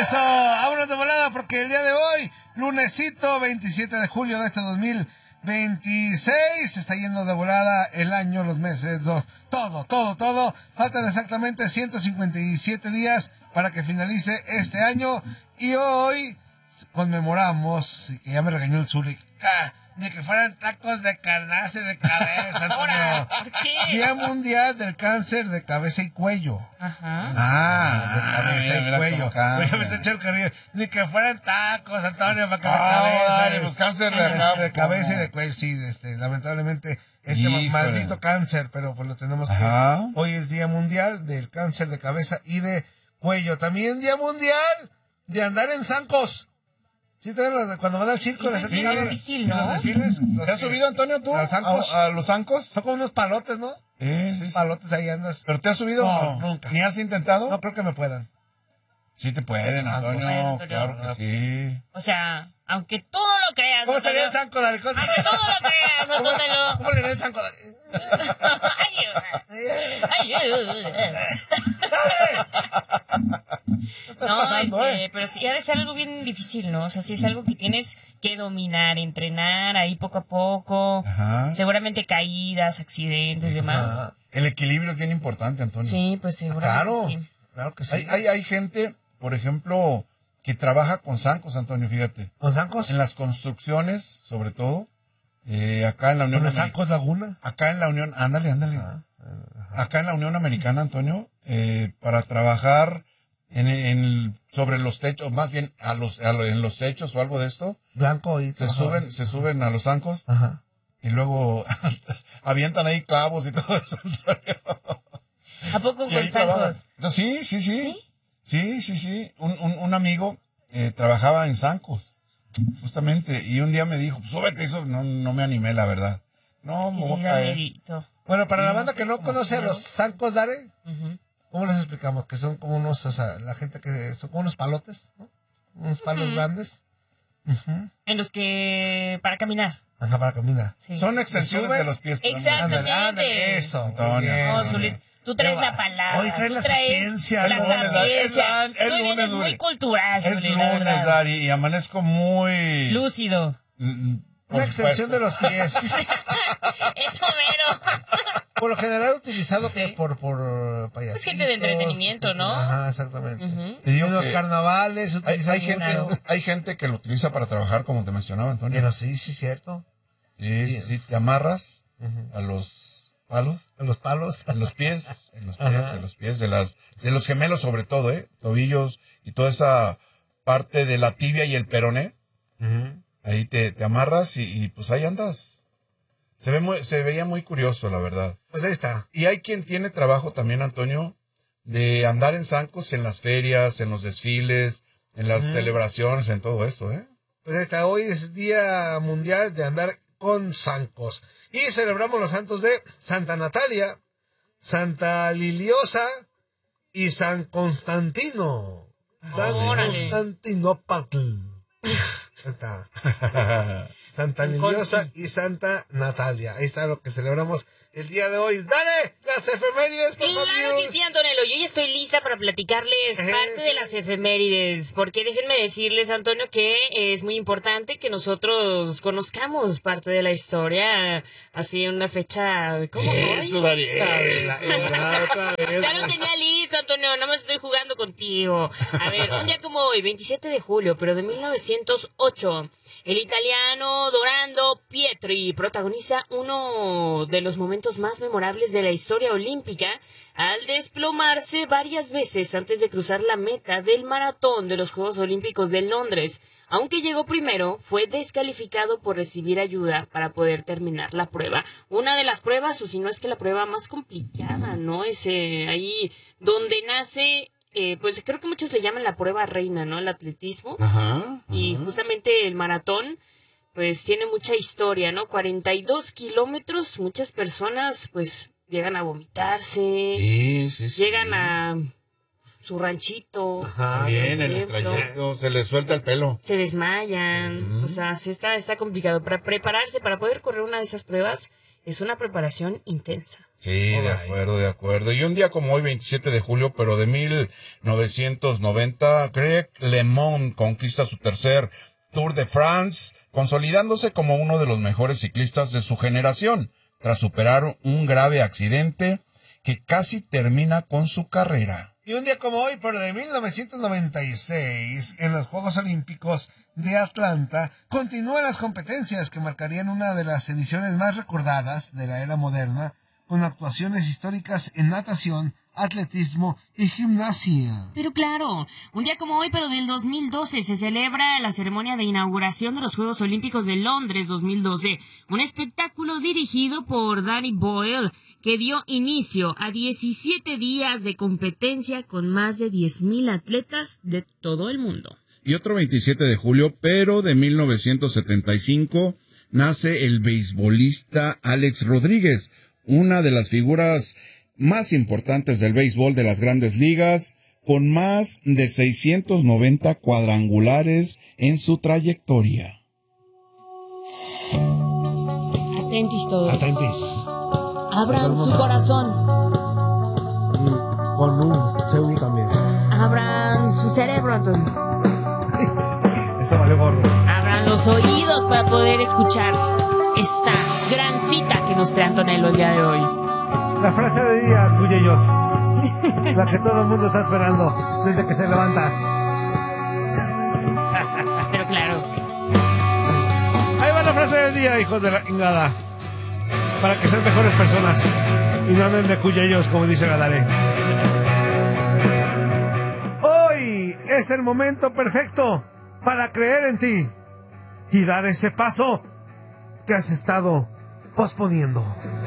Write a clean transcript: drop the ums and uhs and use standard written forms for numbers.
Eso, vámonos de volada porque el día de hoy, lunesito 27 de julio de este 2026, se está yendo de volada el año, los meses, todo. Faltan exactamente 157 días para que finalice este año y hoy conmemoramos, y que ya me regañó el Zuli, ni que fueran tacos de carnaza y de cabeza, Antonio. ¿Por qué? Día Mundial del Cáncer de Cabeza y Cuello. Ajá. De cabeza y cuello. Oye, me está echando carrillo. Ni que fueran tacos, Antonio, para que me cabeza. Pues cáncer de acá. De cabeza y de cuello, sí, lamentablemente, maldito cáncer, pero pues lo tenemos que... Hoy es Día Mundial del Cáncer de Cabeza y de Cuello. También Día Mundial de andar en zancos. Sí, cuando van al circo, es difícil, ¿no? ¿Te has subido, Antonio, tú a los zancos? Son como unos palotes, ¿no? Sí. Palotes ahí andas. ¿Pero te has subido? No, nunca. ¿Ni has intentado? No creo que me puedan. Sí te pueden, Antonio, claro que sí. O sea, aunque tú no lo creas. ¿Cómo sería el zanco, Dari? Aunque tú no lo creas, Antonio. ¿Cómo le dio el zanco, Dari? No, pero sí ha de ser algo bien difícil, ¿no? O sea, sí es algo que tienes que dominar, entrenar ahí poco a poco. Ajá. Seguramente caídas, accidentes y demás. El equilibrio es bien importante, Antonio. Sí, pues seguramente sí. Claro que sí. Hay gente, por ejemplo, que trabaja con zancos, Antonio, fíjate. ¿Con zancos? En las construcciones, sobre todo. Acá en la Unión ¿Con zancos Laguna? Acá en la Unión, ándale. Acá en la Unión Americana, Antonio, para trabajar sobre los techos, más bien en los techos o algo de esto. Blanco y se suben a los zancos. Ajá. Y luego avientan ahí clavos y todo eso. ¿A poco con zancos? Sí. Sí. Un amigo trabajaba en zancos, justamente, y un día me dijo, súbete, eso no me animé, la verdad. No, me voy a caer. Bueno, para la banda que no conoce los zancos, Dare, ¿cómo les explicamos? Que son como unos, o sea, la gente que son como unos palotes, ¿no? Unos palos grandes. En los que... para caminar. Ajá, para caminar. Sí. Son extensiones de los pies. Exactamente. Ándale, eso, Antonio. No, Zulit, tú traes la palabra. Hoy traes la sapiencia. La sapiencia. Tú vienes muy cultural, Es lunes, Dari, y amanezco muy... lúcido. Una extensión de los pies. Eso mero. Por lo general utilizado por payasitos. Es gente de entretenimiento, ¿no? Ajá, exactamente. Te digo en los que carnavales utilizan hay gente que lo utiliza para trabajar, como te mencionaba, Antonio. Pero sí, cierto. Sí, te amarras a los palos. En los palos. En los pies, de los gemelos sobre todo, tobillos y toda esa parte de la tibia y el peroné. Ahí te amarras y pues ahí andas. Se veía muy curioso, la verdad. Pues ahí está. Y hay quien tiene trabajo también, Antonio, de andar en zancos en las ferias, en los desfiles, en las celebraciones, en todo eso, Pues ahí está. Hoy es Día Mundial de andar con zancos. Y celebramos los santos de Santa Natalia, Santa Liliosa y San Constantino. San Constantinopatl. Ahí está. Santa Liliosa y Santa Natalia. Ahí está lo que celebramos el día de hoy. ¡Dale! Las efemérides, por favor. Claro que sí, Antonio. Yo ya estoy lista para platicarles parte de las efemérides. Porque déjenme decirles, Antonio, que es muy importante que nosotros conozcamos parte de la historia. Así una fecha... ¿Cómo eso, Daría. Ya lo tenía listo, Antonio. Nada más estoy jugando contigo. A ver, un día como hoy, 27 de julio, pero de 1908... el italiano Dorando Pietri protagoniza uno de los momentos más memorables de la historia olímpica al desplomarse varias veces antes de cruzar la meta del maratón de los Juegos Olímpicos de Londres. Aunque llegó primero, fue descalificado por recibir ayuda para poder terminar la prueba. Una de las pruebas, o si no es que la prueba más complicada, ¿no? Es ahí donde nace... pues creo que muchos le llaman la prueba reina, ¿no? El atletismo. Ajá. Y justamente el maratón, pues tiene mucha historia, ¿no? 42 kilómetros, muchas personas, pues, llegan a vomitarse. Sí. Llegan a su ranchito. También en el trayecto se les suelta el pelo. Se desmayan. O sea, sí está complicado. Para prepararse, para poder correr una de esas pruebas, es una preparación intensa. Sí, de acuerdo. Y un día como hoy, 27 de julio, pero de 1990, Greg LeMond conquista su tercer Tour de France, consolidándose como uno de los mejores ciclistas de su generación, tras superar un grave accidente que casi termina con su carrera. Y un día como hoy, pero de 1996, en los Juegos Olímpicos de Atlanta, continúan las competencias que marcarían una de las ediciones más recordadas de la era moderna, con actuaciones históricas en natación, atletismo y gimnasia. Pero claro, un día como hoy, pero del 2012, se celebra la ceremonia de inauguración de los Juegos Olímpicos de Londres 2012, un espectáculo dirigido por Danny Boyle, que dio inicio a 17 días de competencia con más de 10,000 atletas de todo el mundo. Y otro 27 de julio, pero de 1975, nace el beisbolista Alex Rodríguez, una de las figuras más importantes del béisbol de las Grandes Ligas, con más de 690 cuadrangulares en su trayectoria. Atentis todos. Atentis. Abran su corazón. Con un CU también. Abran su cerebro, Antonio. Eso vale gorro. Abran los oídos para poder escuchar esta gran cita que nos trae Antonello el día de hoy. La frase del día, Cuyellos. La que todo el mundo está esperando desde que se levanta. Pero claro. Ahí va la frase del día, hijos de la chingada. Para que sean mejores personas y no anden de Cuyellos, como dice Gadare. Hoy es el momento perfecto para creer en ti y dar ese paso que has estado posponiendo.